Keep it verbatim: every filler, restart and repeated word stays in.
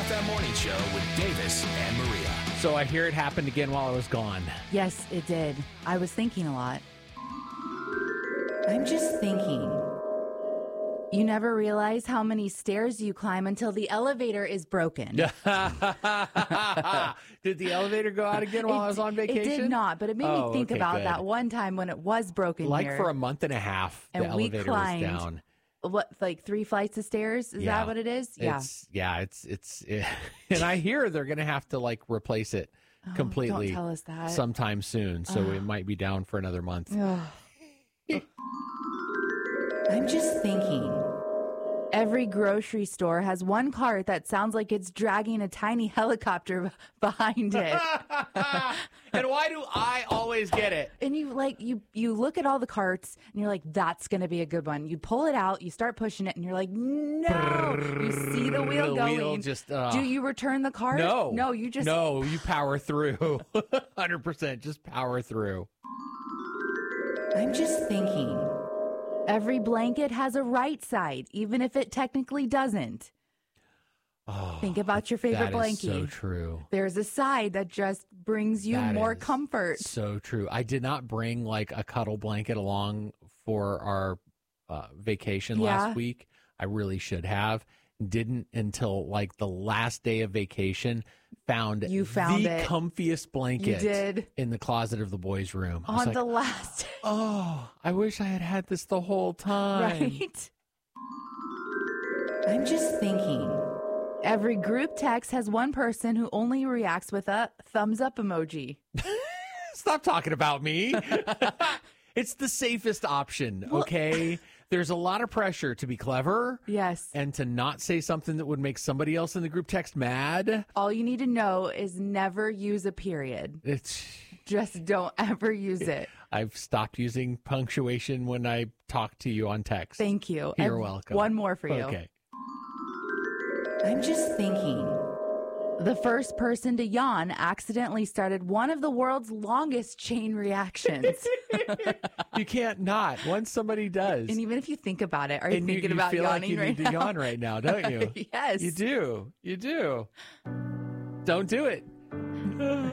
F M Morning Show with Davis and Maria. So I hear it happened again while I was gone. Yes, it did. I was thinking a lot. I'm just thinking. You never realize how many stairs you climb until the elevator is broken. Did the elevator go out again while It- I was on vacation? It did not, but it made Oh, me think okay, about good. that one time when it was broken Like here. for a month and a half, And the we elevator climbed- was down. What, like three flights of stairs? Is Yeah. that what it is? Yeah. It's, yeah, it's, it's, and I hear they're going to have to like replace it completely Don't tell us that. sometime soon. So it might be down for another month. I'm just thinking. Every grocery store has one cart that sounds like it's dragging a tiny helicopter behind it. And why do I always get it? And you like you you look at all the carts and you're like, that's gonna be a good one. You pull it out, you start pushing it, and you're like, no. You see the wheel The going. wheel just, uh, Do you return the cart? No. No, you just No, you power through. one hundred percent. Just power through. I'm just thinking. Every blanket has a right side, even if it technically doesn't. Oh, Think about your favorite that is blankie. so true. There's a side that just brings you That more is comfort. So true. I did not bring like a cuddle blanket along for our uh, vacation Yeah. last week. I really should have. Didn't until like the last day of vacation. Found You found the it. comfiest blanket did. in the closet of the boys' room. I was On like, the last, oh, I wish I had had this the whole time. right? I'm just thinking. Every group text has one person who only reacts with a thumbs up emoji. Stop talking about me. It's the safest option, okay? There's a lot of pressure to be clever. Yes. And to not say something that would make somebody else in the group text mad. All you need to know is never use a period. It's Just don't ever use it. I've stopped using punctuation when I talk to you on text. Thank you. You're And welcome. One more for you. Okay. I'm just thinking. The first person to yawn accidentally started one of the world's longest chain reactions. You can't not. Once somebody does. And even if you think about it, are you And you, thinking you about feel yawning like you right need now? to yawn right now, don't you? Yes. You do. You do. Don't do it.